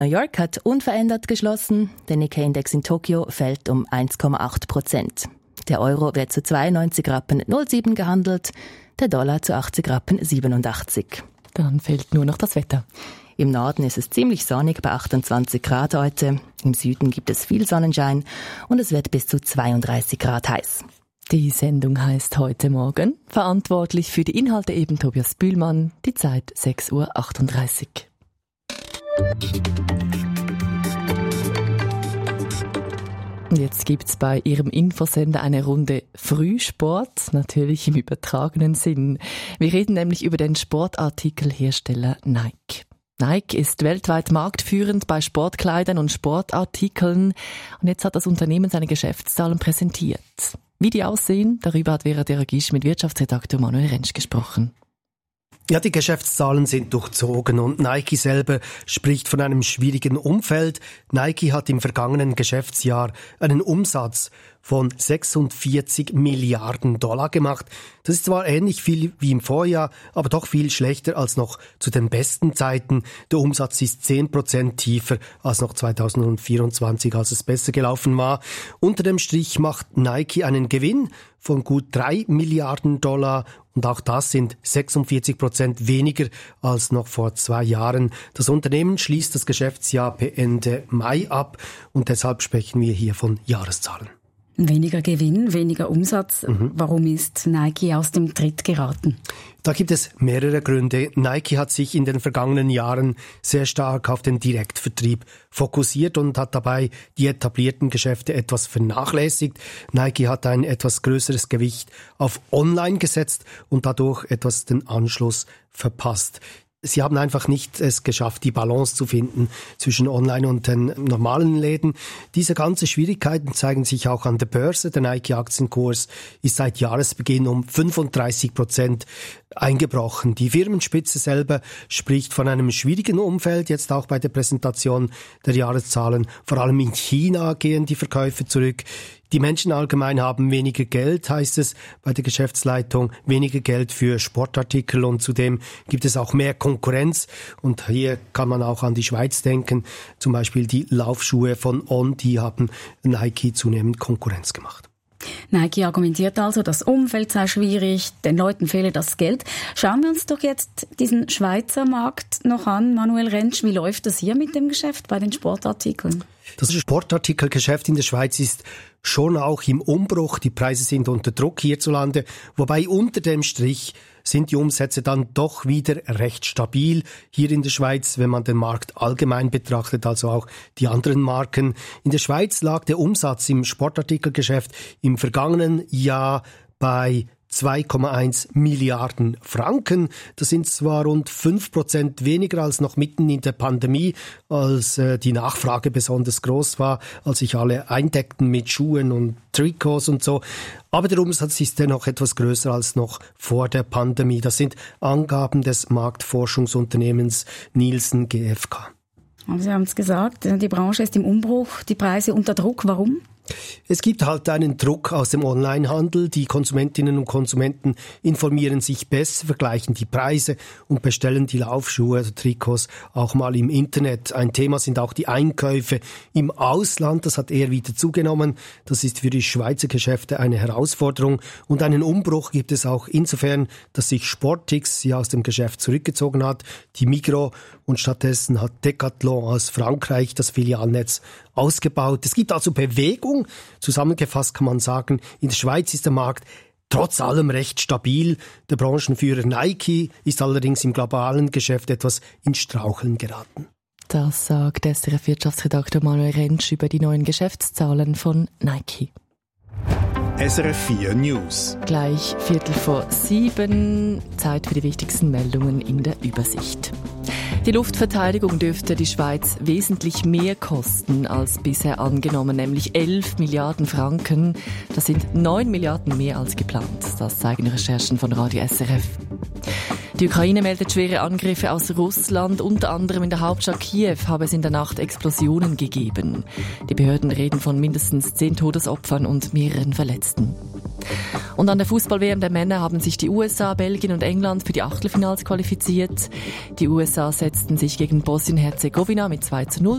New York hat unverändert geschlossen. Der Nikkei-Index in Tokio fällt um 1,8%. Der Euro wird zu 92 Rappen 07 gehandelt, der Dollar zu 80 Rappen 87. Dann fehlt nur noch das Wetter. Im Norden ist es ziemlich sonnig bei 28 Grad heute. Im Süden gibt es viel Sonnenschein und es wird bis zu 32 Grad heiß. Die Sendung heißt «Heute Morgen». Verantwortlich für die Inhalte eben Tobias Bühlmann. Die Zeit 6.38 Uhr. Jetzt gibt's bei Ihrem Infosender eine Runde Frühsport, natürlich im übertragenen Sinn. Wir reden nämlich über den Sportartikelhersteller Nike. Nike ist weltweit marktführend bei Sportkleidern und Sportartikeln. Und jetzt hat das Unternehmen seine Geschäftszahlen präsentiert. Wie die aussehen, darüber hat Vera Deragisch mit Wirtschaftsredakteur Manuel Rentsch gesprochen. Ja, die Geschäftszahlen sind durchzogen und Nike selber spricht von einem schwierigen Umfeld. Nike hat im vergangenen Geschäftsjahr einen Umsatz von 46 Milliarden Dollar gemacht. Das ist zwar ähnlich viel wie im Vorjahr, aber doch viel schlechter als noch zu den besten Zeiten. Der Umsatz ist 10% tiefer als noch 2024, als es besser gelaufen war. Unter dem Strich macht Nike einen Gewinn von gut 3 Milliarden Dollar und auch das sind 46% weniger als noch vor 2 Jahren. Das Unternehmen schließt das Geschäftsjahr Ende Mai ab und deshalb sprechen wir hier von Jahreszahlen. Weniger Gewinn, weniger Umsatz. Warum ist Nike aus dem Tritt geraten? Da gibt es mehrere Gründe. Nike hat sich in den vergangenen Jahren sehr stark auf den Direktvertrieb fokussiert und hat dabei die etablierten Geschäfte etwas vernachlässigt. Nike hat ein etwas größeres Gewicht auf Online gesetzt und dadurch etwas den Anschluss verpasst. Sie haben einfach nicht es geschafft, die Balance zu finden zwischen Online und den normalen Läden. Diese ganzen Schwierigkeiten zeigen sich auch an der Börse. Der Nike-Aktienkurs ist seit Jahresbeginn um 35% eingebrochen. Die Firmenspitze selber spricht von einem schwierigen Umfeld, jetzt auch bei der Präsentation der Jahreszahlen. Vor allem in China gehen die Verkäufe zurück. Die Menschen allgemein haben weniger Geld, heißt es bei der Geschäftsleitung, weniger Geld für Sportartikel und zudem gibt es auch mehr Konkurrenz. Und hier kann man auch an die Schweiz denken, zum Beispiel die Laufschuhe von On, die haben Nike zunehmend Konkurrenz gemacht. Nike argumentiert also, das Umfeld sei schwierig, den Leuten fehle das Geld. Schauen wir uns doch jetzt diesen Schweizer Markt noch an. Manuel Rentsch, wie läuft das hier mit dem Geschäft bei den Sportartikeln? Das Sportartikelgeschäft in der Schweiz ist schon auch im Umbruch. Die Preise sind unter Druck hierzulande, wobei unter dem Strich sind die Umsätze dann doch wieder recht stabil hier in der Schweiz, wenn man den Markt allgemein betrachtet, also auch die anderen Marken. In der Schweiz lag der Umsatz im Sportartikelgeschäft im vergangenen Jahr bei 2,1 Milliarden Franken. Das sind zwar rund 5% weniger als noch mitten in der Pandemie, als die Nachfrage besonders groß war, als sich alle eindeckten mit Schuhen und Trikots und so. Aber der Umsatz ist dennoch etwas größer als noch vor der Pandemie. Das sind Angaben des Marktforschungsunternehmens Nielsen GfK. Sie haben es gesagt, die Branche ist im Umbruch, die Preise unter Druck. Warum? Es gibt halt einen Druck aus dem Onlinehandel. Die Konsumentinnen und Konsumenten informieren sich besser, vergleichen die Preise und bestellen die Laufschuhe oder Trikots auch mal im Internet. Ein Thema sind auch die Einkäufe im Ausland. Das hat eher wieder zugenommen. Das ist für die Schweizer Geschäfte eine Herausforderung. Und einen Umbruch gibt es auch insofern, dass sich Sportix aus dem Geschäft zurückgezogen hat, die Migros, und stattdessen hat Decathlon aus Frankreich das Filialnetz ausgebaut. Es gibt also Bewegung. Zusammengefasst kann man sagen, in der Schweiz ist der Markt trotz allem recht stabil. Der Branchenführer Nike ist allerdings im globalen Geschäft etwas ins Straucheln geraten. Das sagt SRF-Wirtschaftsredakteur Manuel Rentsch über die neuen Geschäftszahlen von Nike. SRF 4 News. Gleich 6:45, Zeit für die wichtigsten Meldungen in der Übersicht. Die Luftverteidigung dürfte die Schweiz wesentlich mehr kosten als bisher angenommen, nämlich 11 Milliarden Franken. Das sind 9 Milliarden mehr als geplant. Das zeigen Recherchen von Radio SRF. Die Ukraine meldet schwere Angriffe aus Russland. Unter anderem in der Hauptstadt Kiew habe es in der Nacht Explosionen gegeben. Die Behörden reden von mindestens 10 Todesopfern und mehreren Verletzten. Und an der Fußball-WM der Männer haben sich die USA, Belgien und England für die Achtelfinals qualifiziert. Die USA setzten sich gegen Bosnien-Herzegowina mit 2:0